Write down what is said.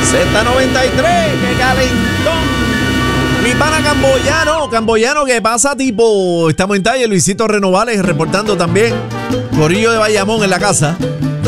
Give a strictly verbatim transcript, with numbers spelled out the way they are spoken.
Z noventa y tres, qué calentón. Mi pana Camboyano, Camboyano, ¿qué pasa, tipo? Estamos en talla, Luisito Renovales reportando también. Corillo de Bayamón en la casa.